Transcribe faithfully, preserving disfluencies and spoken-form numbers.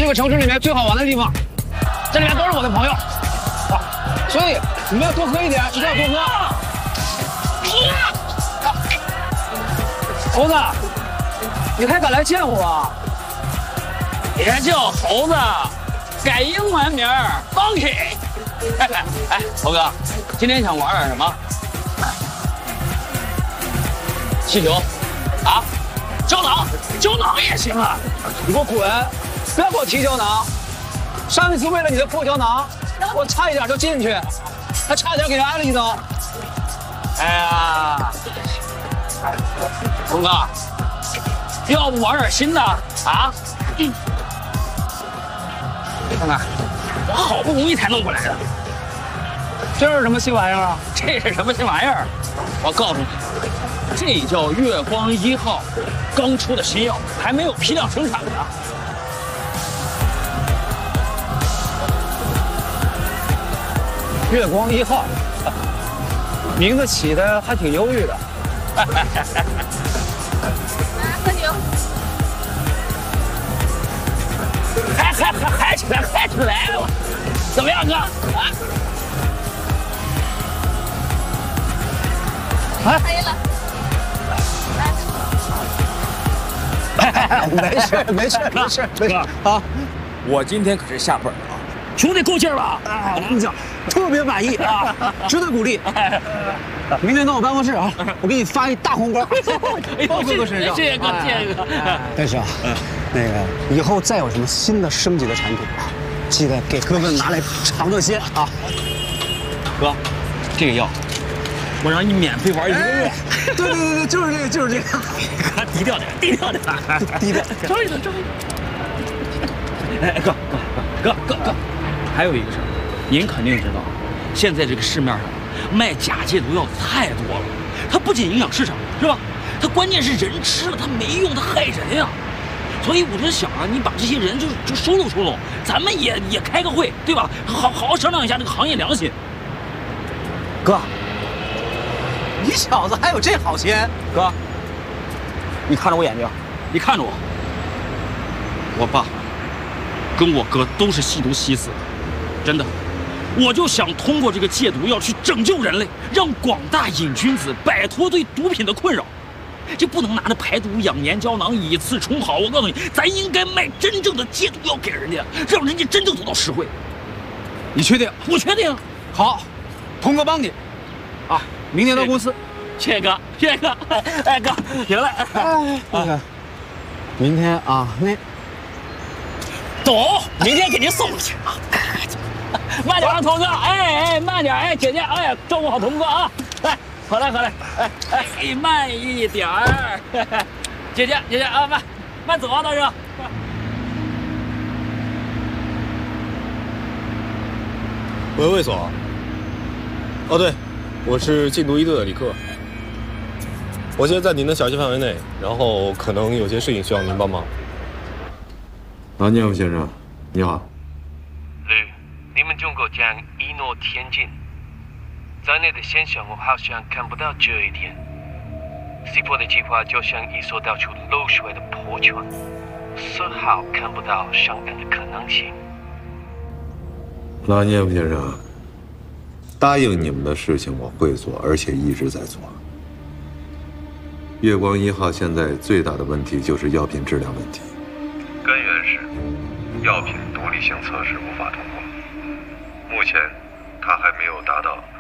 这个城市里面最好玩的地方，这里面都是我的朋友，啊，所以你们要多喝一点，一定要多喝。猴子，你还敢来见我啊？ 别叫猴子，改英文名儿 Monkey。哎，猴哥，今天想玩点什么？气球？啊？胶囊？胶囊也行啊！ 你给我滚！不要给我提胶囊。上一次为了你的破胶囊，我差一点就进去，还差点给人挨了一刀。 哎呀，猴哥，要不玩点新的啊？嗯，看看，我好不容易才弄过来的。 这是什么新玩意儿啊？ 这是什么新玩意儿？我告诉你，这叫月光一号，刚出的新药，还没有批量生产呢。 月光一号，名字起的还挺忧郁的。 来喝酒。 嗨嗨嗨嗨起来，嗨起来了！怎么样，哥？啊？ 哎， 可以了。 来，没事没事没事没事啊！ 我今天可是下本了啊，兄弟够劲儿吧？ 哎，我跟你讲，特别满意啊，值得鼓励。明天到我办公室啊，我给你发一大红包，包哥哥身上。 谢谢哥，谢谢哥。 但是啊，那个以后再有什么新的升级的产品啊，记得给哥哥拿来尝个鲜啊。 哥，这个药我让你免费玩一个月。 对对对对，就是这个，就是这个。 哥，低调点，低调点， 低调。 注意点，注意。哎，哥哥哥哥哥，还有一个事儿，您肯定知道，现在这个市面上卖假戒毒药太多了，它不仅影响市场，是吧？它关键是人吃了它没用，它害人呀。所以我就想啊，你把这些人就就收拢收拢，咱们也也开个会，对吧？好好好商量一下这个行业良心。 哥，你小子还有这好心？ 哥， 你看着我眼睛， 你看着我，我爸跟我哥都是吸毒吸死的，真的。我就想通过这个戒毒药去拯救人类，让广大瘾君子摆脱对毒品的困扰。这不能拿着排毒养颜胶囊以次充好，我告诉你，咱应该卖真正的戒毒药给人家，让人家真正得到实惠。 你确定？ 我确定。 好，童哥帮你。啊，明天到公司。 谢谢哥，谢谢哥。哎哥，行了。 哎，那个，明天啊，那走，明天给您送过去啊。慢点啊，童哥！哎哎，慢点！哎，姐姐，哎，照顾好童哥啊！来，回来，回来！哎哎，慢一点儿，姐姐，姐姐啊，慢慢走啊，大哥！ 喂，卫所。哦，对，我是禁毒一队的李克。我现在在您的小心范围内，然后可能有些事情需要您帮忙。 蓝剑夫先生，你好。 你们中国讲一诺千金，在内的现象我好像看不到这一点。C 波的计划就像一艘到处漏水的破船，丝毫看不到上岸的可能性。 蓝剑夫先生，答应你们的事情我会做，而且一直在做。月光一号现在最大的问题就是药品质量问题， 根源是药品独立性测试无法通过。目前，它还没有达到